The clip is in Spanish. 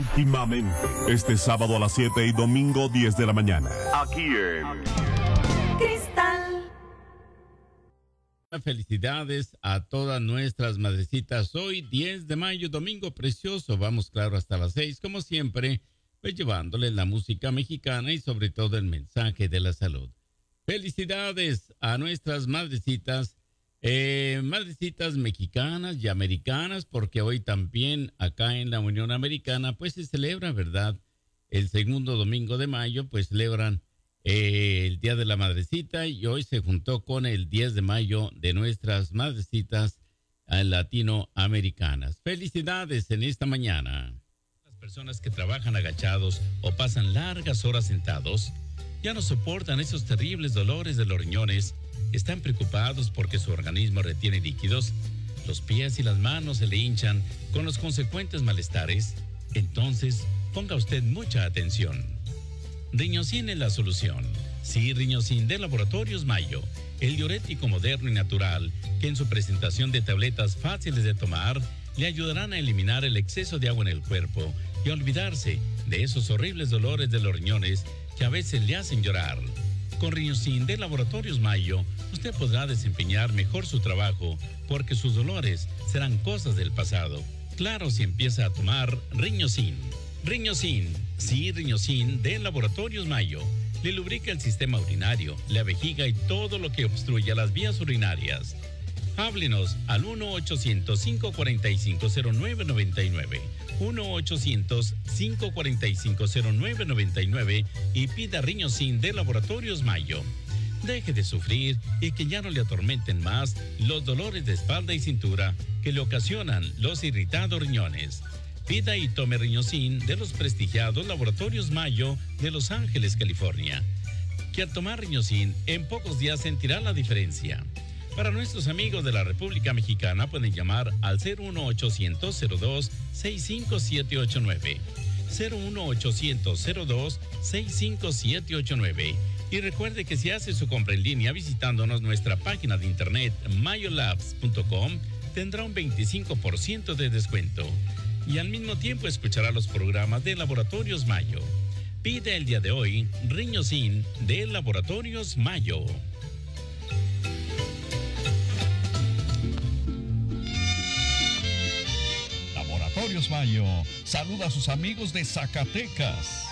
íntimamente. Este sábado a las 7 y domingo 10 de la mañana. Aquí en Cristal. Felicidades a todas nuestras madrecitas. Hoy 10 de mayo, domingo precioso. Vamos claro hasta las 6, como siempre, pues llevándoles la música mexicana y sobre todo el mensaje de la salud. Felicidades a nuestras madrecitas. Madrecitas mexicanas y americanas, porque hoy también acá en la Unión Americana pues se celebra, ¿verdad? El segundo domingo de mayo pues celebran el Día de la Madrecita y hoy se juntó con el 10 de mayo de nuestras madrecitas latinoamericanas. Felicidades en esta mañana. Las personas que trabajan agachados o pasan largas horas sentados ya no soportan esos terribles dolores de los riñones. Están preocupados porque su organismo retiene líquidos, los pies y las manos se le hinchan con los consecuentes malestares. Entonces, ponga usted mucha atención. Riñosin es la solución. Sí, Riñosin de Laboratorios Mayo, el diurético moderno y natural que en su presentación de tabletas fáciles de tomar le ayudarán a eliminar el exceso de agua en el cuerpo y a olvidarse de esos horribles dolores de los riñones que a veces le hacen llorar. Con Riñosin de Laboratorios Mayo, usted podrá desempeñar mejor su trabajo porque sus dolores serán cosas del pasado. Claro, si empieza a tomar Riñosin. Riñosin, sí, Riñosin de Laboratorios Mayo. Le lubrica el sistema urinario, la vejiga y todo lo que obstruya las vías urinarias. Háblenos al 1-800-545-0999. 1-800-545-0999 y pida Riñosin de Laboratorios Mayo. Deje de sufrir y que ya no le atormenten más los dolores de espalda y cintura que le ocasionan los irritados riñones. Pida y tome Riñosin de los prestigiados Laboratorios Mayo de Los Ángeles, California. Que al tomar Riñosin en pocos días sentirá la diferencia. Para nuestros amigos de la República Mexicana pueden llamar al 01800-02-65789. 01800-02-65789. Y recuerde que si hace su compra en línea visitándonos nuestra página de internet mayolabs.com, tendrá un 25% de descuento. Y al mismo tiempo escuchará los programas de Laboratorios Mayo. Pide el día de hoy Riñosin de Laboratorios Mayo. Laboratorios Mayo saluda a sus amigos de Zacatecas.